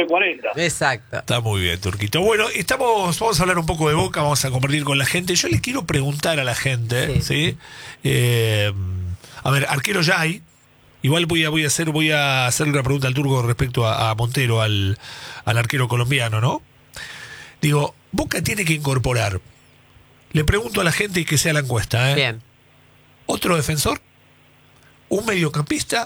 9:40. Exacto. Está muy bien, Turquito. Bueno, vamos a hablar un poco de Boca, vamos a compartir con la gente. Yo les quiero preguntar a la gente, ¿sí? A ver, arquero ya hay. Igual voy a hacerle una pregunta al Turco respecto a Montero, al arquero colombiano, ¿no? Digo, Boca tiene que incorporar. Le pregunto a la gente y que sea la encuesta, ¿eh? Bien. ¿Otro defensor? ¿Un mediocampista?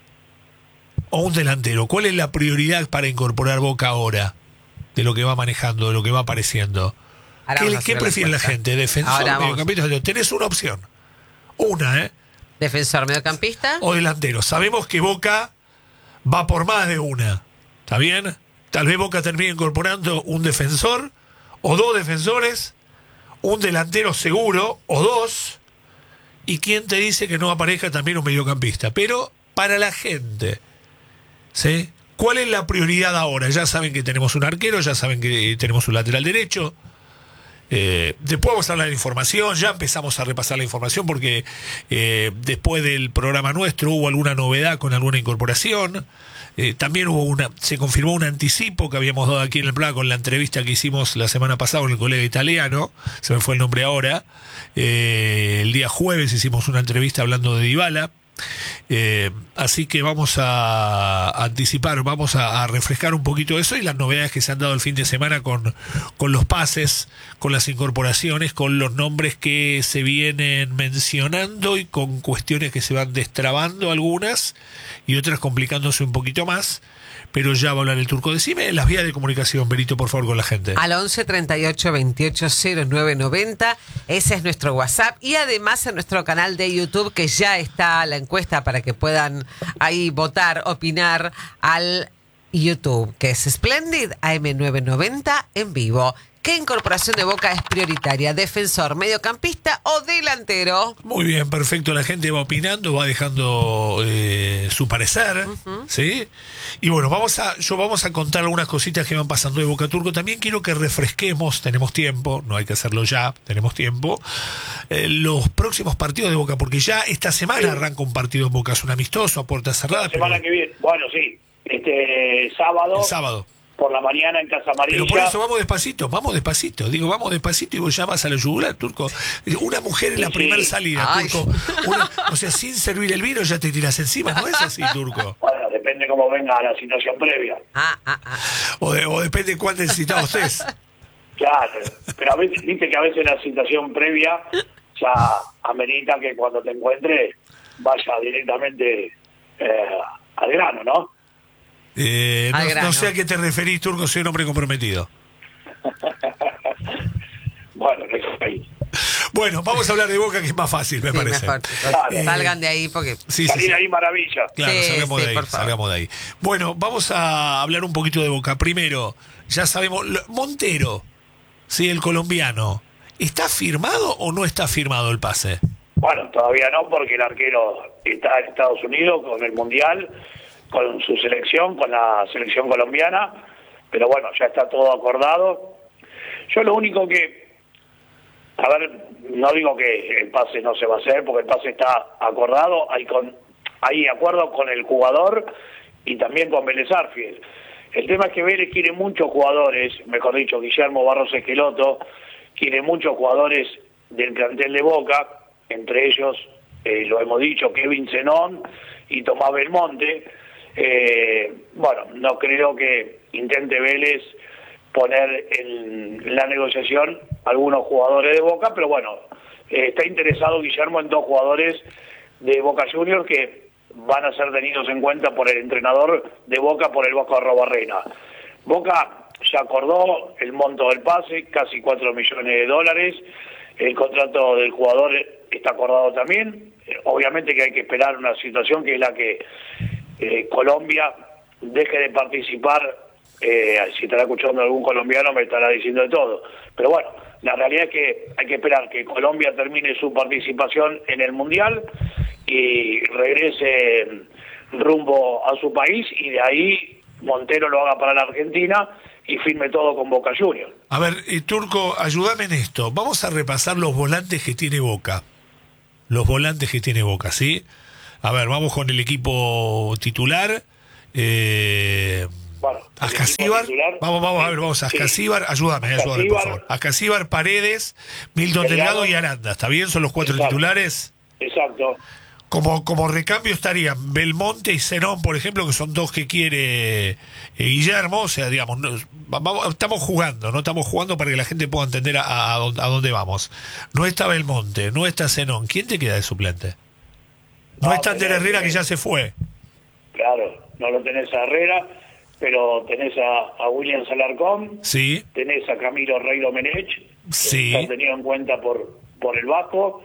¿O un delantero? ¿Cuál es la prioridad para incorporar Boca ahora? De lo que va manejando, de lo que va apareciendo. ¿Qué prefiere la gente? ¿Defensor, mediocampista? Tenés una opción. Una, ¿eh? Defensor, mediocampista. O delantero. Sabemos que Boca va por más de una. ¿Está bien? Tal vez Boca termine incorporando un defensor o dos defensores, un delantero seguro o dos. ¿Y quién te dice que no aparezca también un mediocampista? Pero para la gente, ¿sí? ¿Cuál es la prioridad ahora? Ya saben que tenemos un arquero, ya saben que tenemos un lateral derecho. Después vamos a hablar de información, ya empezamos a repasar la información porque después del programa nuestro hubo alguna novedad con alguna incorporación. También se confirmó un anticipo que habíamos dado aquí en el programa con la entrevista que hicimos la semana pasada con el colega italiano, se me fue el nombre ahora. El día jueves hicimos una entrevista hablando de Dybala. Así que vamos a anticipar, vamos a refrescar un poquito eso y las novedades que se han dado el fin de semana con los pases, con las incorporaciones, con los nombres que se vienen mencionando y con cuestiones que se van destrabando algunas y otras complicándose un poquito más. Pero ya va a hablar el Turco. Decime las vías de comunicación, Berito, por favor, con la gente. Al 11 38 28 09 90. Ese es nuestro WhatsApp. Y además en nuestro canal de YouTube, que ya está la encuesta para que puedan ahí votar, opinar al YouTube, que es Splendid AM990 en vivo. ¿Qué incorporación de Boca es prioritaria? ¿Defensor, mediocampista o delantero? Muy bien, perfecto. La gente va opinando, va dejando su parecer, ¿sí? Y bueno, vamos a contar algunas cositas que van pasando de Boca. Turco. También quiero que refresquemos, tenemos tiempo, no hay que hacerlo ya, tenemos tiempo, los próximos partidos de Boca, porque ya esta semana arranca un partido en Boca, es un amistoso a puertas cerradas. La semana que viene, bueno, sí, sábado. El sábado. Por la mañana en Casa Amarilla. Pero por eso vamos despacito. Digo, vamos despacito y vos llamas a la yugular, Turco. Una mujer en la primera salida, Ay. Turco. O sea, sin servir el vino ya te tiras encima, ¿no es así, Turco? Bueno, depende cómo venga la situación previa. O depende de cuánto necesitado estés. Claro, pero a veces, viste que a veces la situación previa ya amerita que cuando te encuentres vaya directamente al grano, ¿no? No sé a qué te referís, Turco, soy un hombre comprometido. Bueno, eso ahí. Bueno, vamos a hablar de Boca, que es más fácil, me parece. Mejor. Salgan de ahí porque... Salir ahí maravilla. Claro, Sí, salgamos de ahí. Bueno, vamos a hablar un poquito de Boca. Primero, ya sabemos, Montero, sí, el colombiano, ¿está firmado o no está firmado el pase? Bueno, todavía no, porque el arquero está en Estados Unidos con el Mundial, con su selección, con la selección colombiana, pero bueno, ya está todo acordado. Yo lo único que, a ver, no digo que el pase no se va a hacer, porque el pase está acordado, hay acuerdo con el jugador y también con Vélez Sarsfield. El tema es que Vélez quiere muchos jugadores, mejor dicho, Guillermo Barros Esqueloto, quiere muchos jugadores del plantel de Boca, entre ellos, lo hemos dicho, Kevin Zenón y Tomás Belmonte. Bueno, no creo que intente Vélez poner en la negociación algunos jugadores de Boca, pero bueno, está interesado Guillermo en dos jugadores de Boca Juniors que van a ser tenidos en cuenta por el entrenador de Boca, por el Vasco Arrobarrena. Boca ya acordó el monto del pase, casi $4 millones. El contrato del jugador está acordado también. Obviamente que hay que esperar una situación que es la que Colombia deje de participar. Si estará escuchando algún colombiano me estará diciendo de todo, pero bueno, la realidad es que hay que esperar que Colombia termine su participación en el Mundial y regrese rumbo a su país, y de ahí Montero lo haga para la Argentina y firme todo con Boca Juniors. A ver, Turco, ayúdame en esto. Vamos a repasar los volantes que tiene Boca. Los volantes que tiene Boca, ¿sí? A ver, vamos con el equipo titular. Bueno, Ascasíbar, vamos, Ascasíbar, ayúdame, por favor. Ascasíbar, Paredes, Milton Delgado y Aranda, ¿está bien? ¿Son los 4 titulares? Exacto. Como recambio estarían Belmonte y Zenón, por ejemplo, que son 2 que quiere Guillermo. O sea, digamos, estamos jugando para que la gente pueda entender a dónde vamos. No está Belmonte, no está Zenón. ¿Quién te queda de suplente? No está Ander Herrera, que ya se fue. Claro, no lo tenés a Herrera, pero tenés a William Alarcón. Sí. Tenés a Camilo Rey Domenech, sí, que está tenido en cuenta por el Vasco.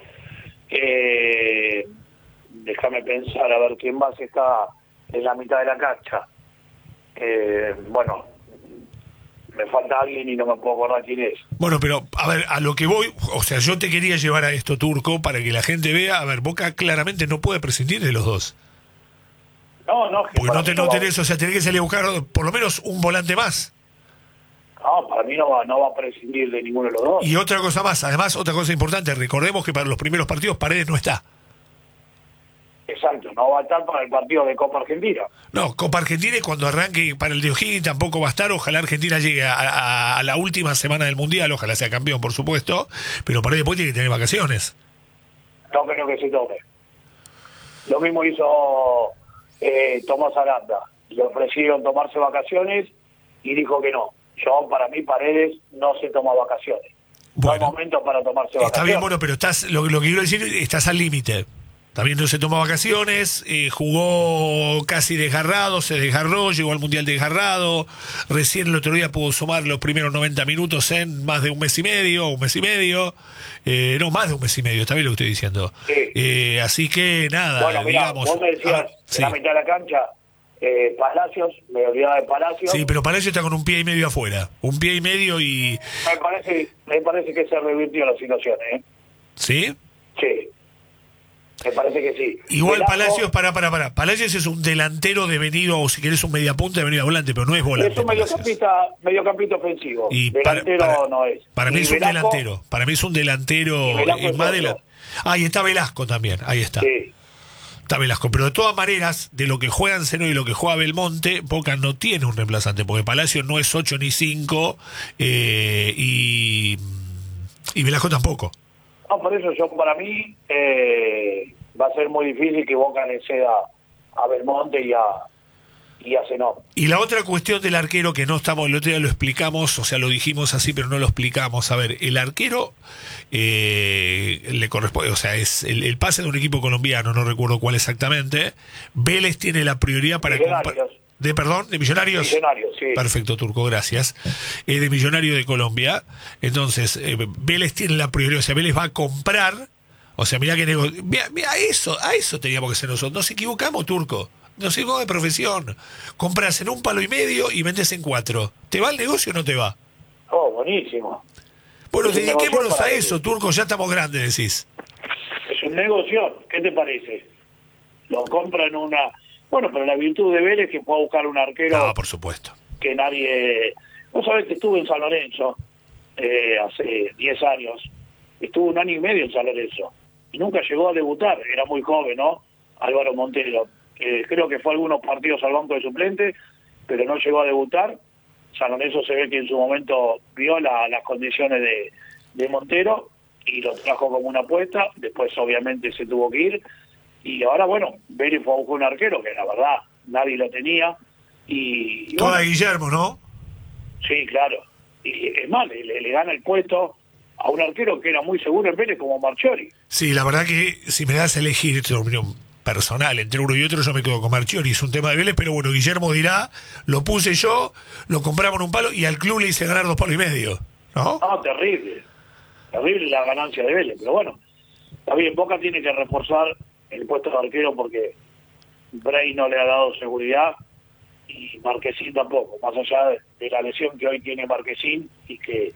Déjame pensar a ver quién más está en la mitad de la cancha. Bueno, me falta alguien y no me puedo acordar quién es. Bueno, pero a ver, a lo que voy, o sea, yo te quería llevar a esto, Turco, para que la gente vea. A ver, Boca claramente no puede prescindir de los 2. No, porque no tenés, o sea, tenés que salir a buscar por lo menos un volante más. No, para mí no va a prescindir de ninguno de los 2. Y otra cosa más, además, otra cosa importante, recordemos que para los primeros partidos Paredes no está. Exacto, no va a estar para el partido de Copa Argentina. No, Copa Argentina, y cuando arranque para el de O'Higgins tampoco va a estar. Ojalá Argentina llegue a la última semana del Mundial, ojalá sea campeón, por supuesto, pero Paredes después tiene que tener vacaciones. No creo que se tome. Lo mismo hizo Tomás Aranda. Le ofrecieron tomarse vacaciones y dijo que no. Para mí Paredes no se toma vacaciones. Bueno, no hay momento para tomarse vacaciones. Está bien, bueno, pero lo que quiero decir, estás al límite. También no se tomó vacaciones, jugó casi desgarrado, se desgarró, llegó al Mundial desgarrado. Recién el otro día pudo sumar los primeros 90 minutos en más de un mes y medio. No, más de un mes y medio, está bien lo que estoy diciendo. Sí. Así que nada, bueno, mira, digamos. Vos me decías, en la mitad de la cancha, Palacios, me olvidaba de Palacios. Sí, pero Palacios está con un pie y medio afuera. Un pie y medio y... Me parece que se revirtió la situación, ¿eh? ¿Sí? Sí. Me parece que sí. Igual Velasco, Palacios, para. Palacios es un delantero devenido, o si querés un mediapunta devenido a volante, pero no es volante. Es un mediocampista ofensivo. Y delantero no es. Para mí es un Velasco, delantero. Para mí es un delantero más de la... y está Velasco también, ahí está. Sí. Está Velasco, pero de todas maneras, de lo que juegan Zenón y lo que juega Belmonte, Boca no tiene un reemplazante, porque Palacios no es 8 ni 5, y Velasco tampoco. No, por eso para mí va a ser muy difícil que Boca le ceda a Belmonte y a Zenón. Y la otra cuestión del arquero que no estamos, el otro día lo explicamos, o sea, lo dijimos así, pero no lo explicamos. A ver, el arquero le corresponde, o sea, es el pase de un equipo colombiano, no recuerdo cuál exactamente. Vélez tiene la prioridad para comprar. ¿De Millonarios? Millonarios, sí. Perfecto, Turco, gracias. De Millonario de Colombia. Entonces, Vélez tiene la prioridad, o sea, Vélez va a comprar. O sea, mirá que negocio. Mira, a eso teníamos que ser nosotros. Nos equivocamos, Turco. Nos equivocamos de profesión. Compras en 1,5 palos y vendes en 4. ¿Te va el negocio o no te va? Oh, buenísimo. Bueno, dediquémonos a eso, Turco, ya estamos grandes, decís. Es un negocio, ¿qué te parece? Lo compra en una... Bueno, pero la virtud de Vélez es que pueda buscar un arquero... No, por supuesto. Que nadie... Vos sabés que estuve en San Lorenzo hace 10 años. Estuve 1 año y medio en San Lorenzo. Y nunca llegó a debutar. Era muy joven, ¿no? Álvaro Montero. Creo que fue algunos partidos al banco de suplente, pero no llegó a debutar. San Lorenzo se ve que en su momento vio las condiciones de Montero y lo trajo como una apuesta. Después, obviamente, se tuvo que ir. Y ahora, bueno, Vélez fue a buscar un arquero que la verdad nadie lo tenía. Y Toda bueno, Guillermo, ¿no? Sí, claro. Y es más, le gana el puesto a un arquero que era muy seguro en Vélez como Marchiori. Sí, la verdad que si me das a elegir, esto es una opinión personal, entre uno y otro yo me quedo con Marchiori, es un tema de Vélez, pero bueno, Guillermo dirá, lo puse yo, lo compramos en 1 palo y al club le hice ganar 2,5 palos, ¿no? No, terrible. Terrible la ganancia de Vélez, pero bueno, está bien, Boca tiene que reforzar el puesto de arquero porque Bray no le ha dado seguridad y Marquesín tampoco, más allá de la lesión que hoy tiene Marquesín y que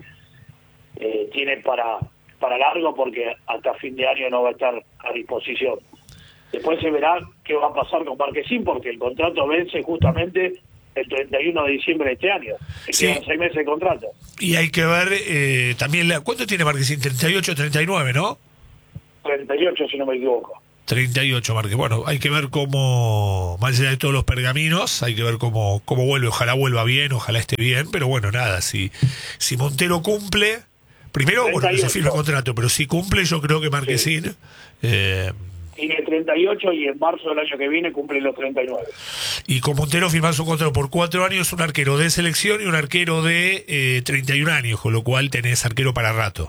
tiene para largo porque hasta fin de año no va a estar a disposición. Después se verá qué va a pasar con Marquesín porque el contrato vence justamente el 31 de diciembre de este año. Sí. Quedan 6 meses de contrato. Y hay que ver también, ¿cuánto tiene Marquesín? 38, 39, ¿no? 38 si no me equivoco. 38 Márquez. Bueno, hay que ver cómo, más allá de todos los pergaminos, hay que ver cómo vuelve. Ojalá vuelva bien, ojalá esté bien, pero bueno, nada, si Montero cumple, primero, bueno, que se firme el contrato, pero si cumple, yo creo que Marquesín... Tiene 38 y en marzo del año que viene cumple los 39. Y con Montero firmás un contrato por 4 años, un arquero de selección y un arquero de 31 años, con lo cual tenés arquero para rato.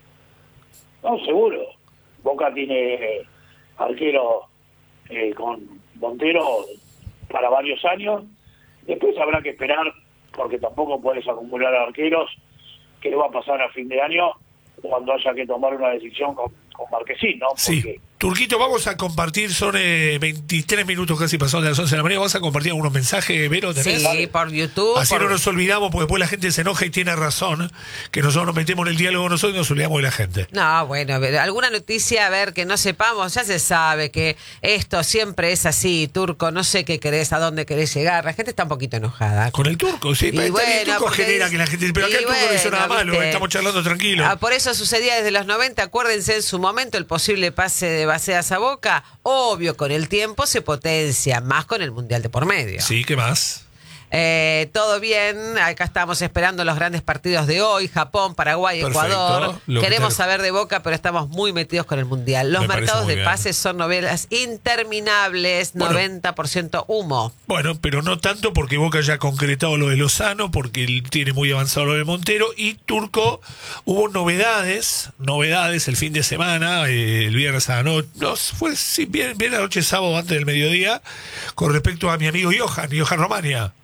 No, seguro. Boca tiene arquero con Montero para varios años. Después habrá que esperar, porque tampoco puedes acumular arqueros, que le va a pasar a fin de año cuando haya que tomar una decisión con Marquesín, ¿no? Porque sí. Turquito, vamos a compartir, son 23 minutos casi pasados de las 11 de la mañana, vamos a compartir algunos mensajes, Vero, ¿tenés? Sí, por YouTube. Así no nos olvidamos, porque después la gente se enoja y tiene razón, que nosotros nos metemos en el diálogo nosotros y nos olvidamos de la gente. No, bueno, alguna noticia, a ver, que no sepamos, ya se sabe que esto siempre es así, Turco, no sé qué querés, a dónde querés llegar, la gente está un poquito enojada. Con el Turco, sí, Y el bueno, Turco porque genera que la gente... Pero acá el Turco no hizo nada malo, estamos charlando tranquilo. Por eso sucedía desde los 90, acuérdense en su momento el posible pase de Baceas a Boca, obvio, con el tiempo se potencia, más con el Mundial de por medio. Sí, ¿qué más? Todo bien, acá estamos esperando los grandes partidos de hoy, Japón, Paraguay, Perfecto. Ecuador. Queremos saber de Boca, pero estamos muy metidos con el Mundial. Los Me parece mercados muy de bien. pases son novelas interminables, Bueno. 90% humo. Bueno, pero no tanto porque Boca ya ha concretado lo de Lozano, porque él tiene muy avanzado lo de Montero, y Turco, hubo novedades el fin de semana, el viernes a la noche, no, fue sí, bien la noche, sábado antes del mediodía, con respecto a mi amigo Johan Romania.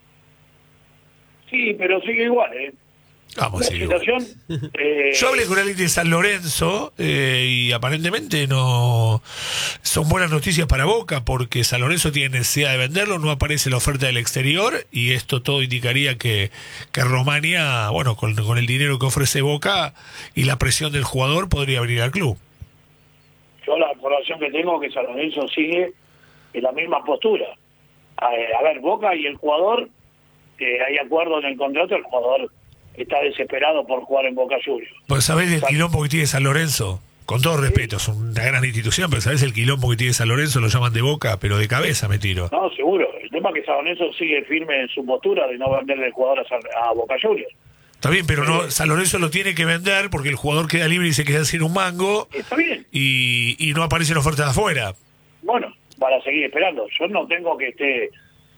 sí, pero sigue igual, ¿eh? Vamos, La sí, situación... yo hablé con alguien de San Lorenzo y aparentemente no son buenas noticias para Boca porque San Lorenzo tiene necesidad de venderlo, no aparece la oferta del exterior y esto todo indicaría que Romania, bueno, con el dinero que ofrece Boca y la presión del jugador podría venir al club. Yo la información que tengo es que San Lorenzo sigue en la misma postura. A ver, Boca y el jugador, hay acuerdo en el contrato, el jugador está desesperado por jugar en Boca Juniors. Pues sabés el quilombo que tiene San Lorenzo, con todo respeto, es una gran institución, pero sabés el quilombo que tiene San Lorenzo, lo llaman de Boca, pero de cabeza me tiro. No, seguro. El tema es que San Lorenzo sigue firme en su postura de no venderle el jugador a Boca Juniors. Está bien, pero no, San Lorenzo lo tiene que vender porque el jugador queda libre y se queda sin un mango Está bien. y no aparecen ofertas de afuera. Bueno, van a seguir esperando. Yo no tengo que esté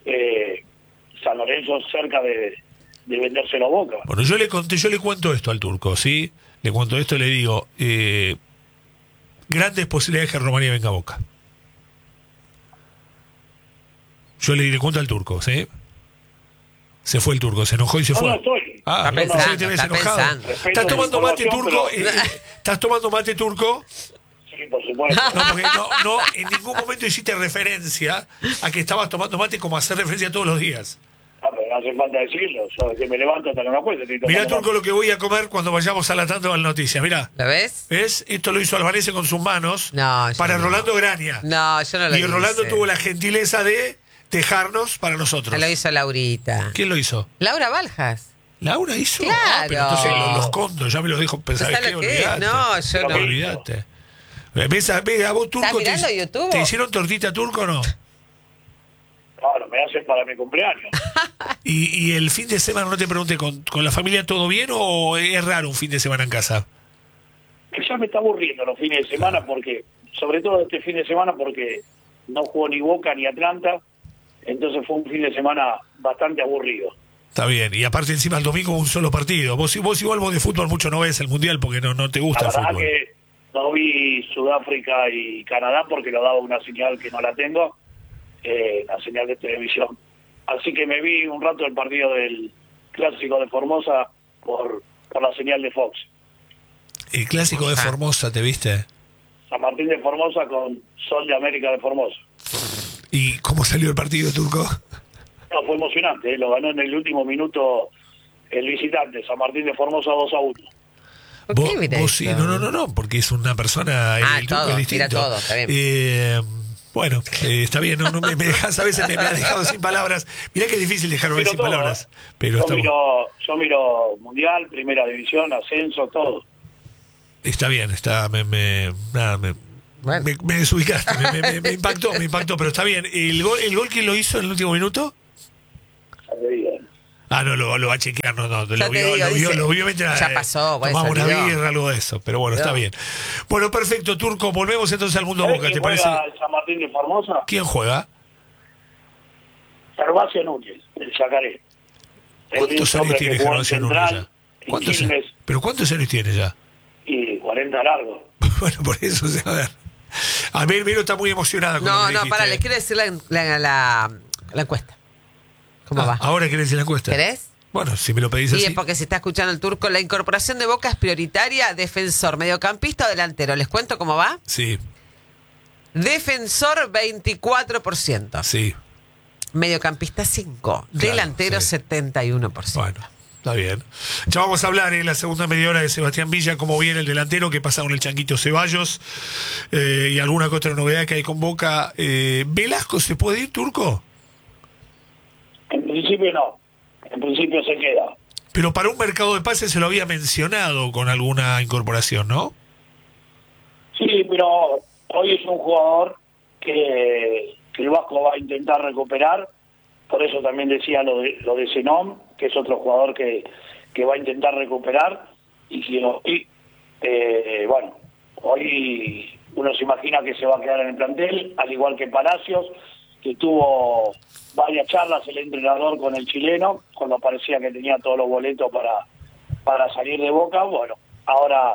San Lorenzo cerca de vendérselo a Boca. Bueno, yo le cuento esto al Turco, ¿sí? Le cuento esto y le digo, grandes posibilidades que Romania venga a Boca. Yo le cuento al Turco, ¿sí? Se fue el Turco, se enojó y se No, fue. no estoy. Ah, Está pensando, sí, te ves está enojado. pensando. ¿Estás tomando mate turco? Pero- ¿Estás tomando mate turco? Sí, por supuesto. No, porque no, en ningún momento hiciste referencia a que estabas tomando mate como hacer referencia todos los días. Ah, pero no hace falta decirlo. Yo que me levanto hasta que no me acuerdo. estoy Mirá, tomando Turco, lo que voy a comer cuando vayamos a la tanda de las noticias. Mirá. ¿Lo ves? ¿Ves? Esto lo hizo Albanese con sus manos No, yo para no. Rolando Graña. No, yo no lo Y hice. Rolando tuvo la gentileza de dejarnos para nosotros. Me lo hizo Laurita. ¿Quién lo hizo? Laura Valjas. ¿Laura hizo? Claro. Ah, pero entonces los condos, ya me los dejo pensar. ¿Sabes ¿Qué? lo que es? Olvidate. No, yo no. Olvidate. ¿Ves a vos, Turco? mirando YouTube? ¿Te hicieron tortita turco o no? Claro, me hacen para mi cumpleaños. ¿Y el fin de semana, no te pregunté, con la familia todo bien o es raro un fin de semana en casa? Que ya me está aburriendo los fines de semana porque, sobre todo este fin de semana, porque no jugó ni Boca ni Atlanta, entonces fue un fin de semana bastante aburrido. Está bien, y aparte encima el domingo un solo partido. Vos igual vos de fútbol mucho no ves el Mundial porque no te gusta La el verdad fútbol. que no vi Sudáfrica y Canadá porque lo daba una señal que no la tengo, la señal de televisión. Así que me vi un rato el partido del Clásico de Formosa por la señal de Fox. El clásico de Formosa, ¿te viste? San Martín de Formosa con Sol de América de Formosa. ¿Y cómo salió el partido, Turco? No, fue emocionante, lo ganó en el último minuto el visitante, San Martín de Formosa 2-1. ¿Por qué mira Vos sí, esto? no, porque es una persona... el Turco todo, es distinto. mira todo, está bien. Bueno, está bien, no me dejas, a veces me ha dejado sin palabras. Mirá que es difícil dejarme Miro sin todo, palabras. ¿eh? Pero Yo miro Mundial, Primera División, Ascenso, todo. está bien, Bueno. Me desubicaste, me impactó, pero está bien. ¿El gol quién lo hizo en el último minuto? Ah, no, lo va a chequear, no, lo vio mientras ya pasó, tomamos una birra, algo de eso, pero bueno, está bien. Bueno, perfecto, Turco, volvemos entonces al mundo Boca, ¿te parece? El San Martín de Formosa? ¿Quién juega? Gervasio Núñez, el Chacaré. ¿Cuántos años tiene Gervasio Núñez ya? ¿Pero cuántos años tiene ya? Y 40 largos. Bueno, por eso, a ver. A ver, Miro está muy emocionada con lo que dijiste. Para, le quiero decir la encuesta. ¿Cómo va? ¿Ahora querés decir la encuesta? ¿Querés? Bueno, si me lo pedís así. Sí, porque si está escuchando el Turco, la incorporación de Boca es prioritaria. Defensor, mediocampista o delantero. ¿Les cuento cómo va? Sí. Defensor, 24%. Sí. Mediocampista, 5%. Delantero, sí. 71%. Bueno, está bien. Ya vamos a hablar en la segunda media hora de Sebastián Villa, cómo viene el delantero, qué pasa con el Changuito Ceballos y alguna que otra novedad que hay con Boca. ¿Velasco se puede ir, Turco? En principio no. En principio se queda. Pero para un mercado de pases se lo había mencionado con alguna incorporación, ¿no? Sí, pero hoy es un jugador que el Vasco va a intentar recuperar. Por eso también decía lo de Zenón, que es otro jugador que va a intentar recuperar. Y si hoy, bueno, hoy uno se imagina que se va a quedar en el plantel, al igual que Palacios, que tuvo varias charlas el entrenador con el chileno, cuando parecía que tenía todos los boletos para salir de Boca. Bueno, ahora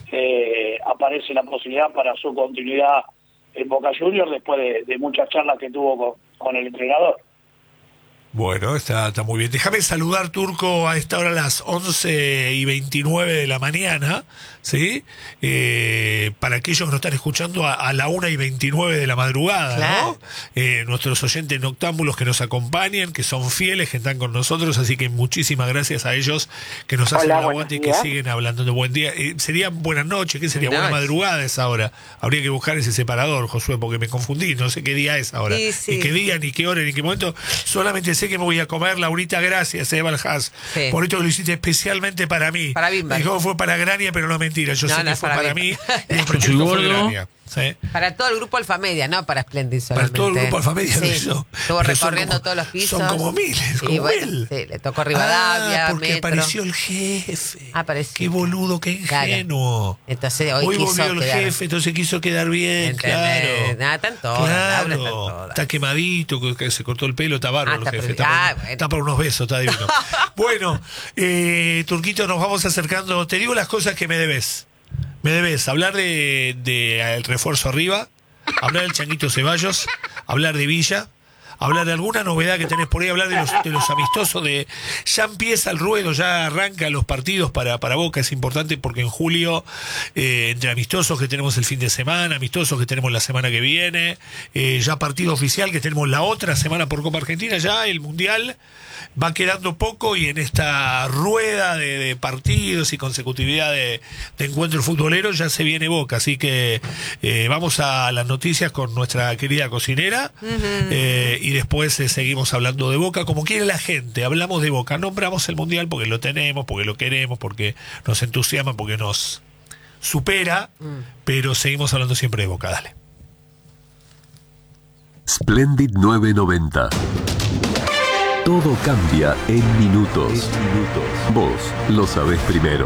aparece la posibilidad para su continuidad en Boca Juniors después de muchas charlas que tuvo con el entrenador. Bueno, está muy bien. Déjame saludar, Turco, a esta hora a las 11:29 de la mañana, ¿sí? Para aquellos que nos están escuchando a la 1:29 de la madrugada, claro, ¿no? Nuestros oyentes noctámbulos que nos acompañan, que son fieles, que están con nosotros, así que muchísimas gracias a ellos que nos hacen el aguante y que siguen hablando de buen día. Sería buenas noches, ¿qué sería? Buena madrugada esa hora. Habría que buscar ese separador, Josué, porque me confundí, no sé qué día es ahora. Sí. Ni qué día, ni qué hora, ni qué momento. Solamente sé que me voy a comer. Laurita, gracias, Eva Alhaz, por esto que lo hiciste especialmente para mí. Para Bimba. Dijo que fue para Grania, pero no es mentira. Yo sé que fue para mí. Y el proyecto fue Grania. ¿Sí? Para todo el grupo Alfamedia, no para Splendid solamente. Para todo el grupo Alfamedia lo hizo. Estuvo recorriendo todos los pisos. Son como miles, como él. Sí, le tocó Rivadavia, porque Metro. Apareció el jefe. Apareció. Qué boludo, qué ingenuo. Claro. Entonces hoy volvió el jefe, entonces quiso quedar bien, claro. Nada, tanto. Claro. Está quemadito, que se cortó el pelo, está bárbaro el jefe. Está para unos besos, está divino. Bueno, Turquito, nos vamos acercando. Te digo las cosas que me debes. Me debes hablar de el refuerzo arriba, hablar del Changuito Ceballos, hablar de Villa, hablar de alguna novedad que tenés por ahí, hablar de los amistosos. Ya empieza el ruedo, ya arrancan los partidos para Boca. Es importante porque en julio, entre amistosos que tenemos el fin de semana, amistosos que tenemos la semana que viene, ya partido oficial que tenemos la otra semana por Copa Argentina, ya el Mundial va quedando poco, y en esta rueda de partidos y consecutividad de encuentros futboleros ya se viene Boca. Así que vamos a las noticias con nuestra querida cocinera, y después seguimos hablando de Boca como quiere la gente. Hablamos de Boca, nombramos el Mundial porque lo tenemos, porque lo queremos, porque nos entusiasma, porque nos supera, pero seguimos hablando siempre de Boca. Dale. Splendid 990. Todo cambia en minutos. Vos lo sabés primero.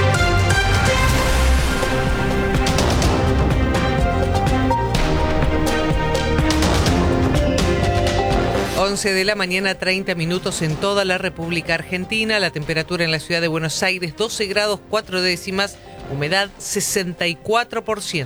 De la mañana, 30 minutos en toda la República Argentina. La temperatura en la ciudad de Buenos Aires, 12 grados 4 décimas, humedad 64%.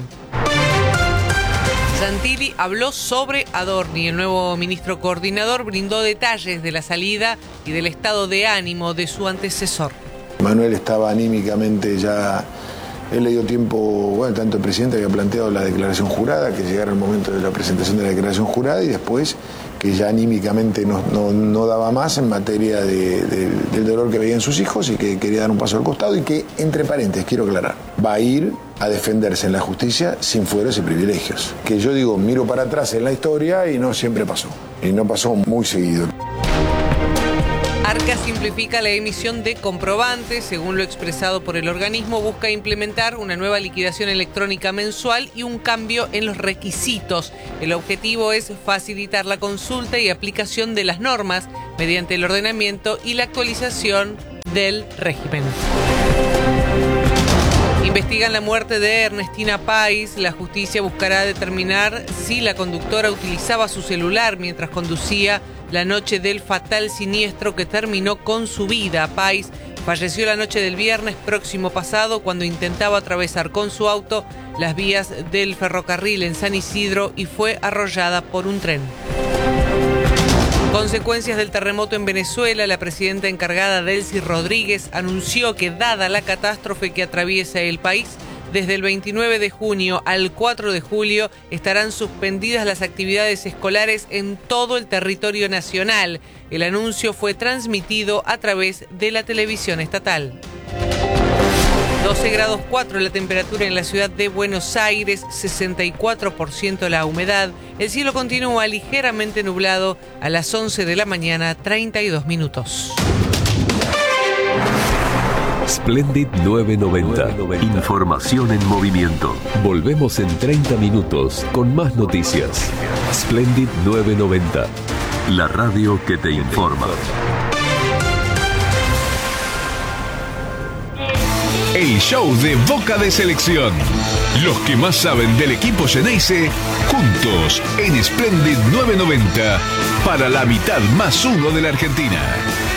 Santilli habló sobre Adorni. El nuevo ministro coordinador brindó detalles de la salida y del estado de ánimo de su antecesor. Manuel estaba anímicamente ya. Él le dio tiempo, bueno, tanto el presidente había planteado la declaración jurada, que llegara el momento de la presentación de la declaración jurada, y después que ya anímicamente no daba más en materia del dolor que veían sus hijos y que quería dar un paso al costado, y que, entre paréntesis, quiero aclarar, va a ir a defenderse en la justicia sin fueros y privilegios. Que yo digo, miro para atrás en la historia y no siempre pasó. Y no pasó muy seguido. Arca simplifica la emisión de comprobantes. Según lo expresado por el organismo, busca implementar una nueva liquidación electrónica mensual y un cambio en los requisitos. El objetivo es facilitar la consulta y aplicación de las normas mediante el ordenamiento y la actualización del régimen. Investigan la muerte de Ernestina Pais. La justicia buscará determinar si la conductora utilizaba su celular mientras conducía la noche del fatal siniestro que terminó con su vida. Pais falleció la noche del viernes próximo pasado cuando intentaba atravesar con su auto las vías del ferrocarril en San Isidro y fue arrollada por un tren. Consecuencias del terremoto en Venezuela. La presidenta encargada, Delcy Rodríguez, anunció que, dada la catástrofe que atraviesa el país, desde el 29 de junio al 4 de julio estarán suspendidas las actividades escolares en todo el territorio nacional. El anuncio fue transmitido a través de la televisión estatal. 12 grados 4 la temperatura en la ciudad de Buenos Aires, 64% la humedad. El cielo continúa ligeramente nublado a las 11 de la mañana, 32 minutos. Splendid 990. Información en movimiento. Volvemos en 30 minutos con más noticias. Splendid 990. La radio que te informa. El show de Boca de Selección. Los que más saben del equipo Xeneize, juntos en Splendid 990 para la mitad más uno de la Argentina.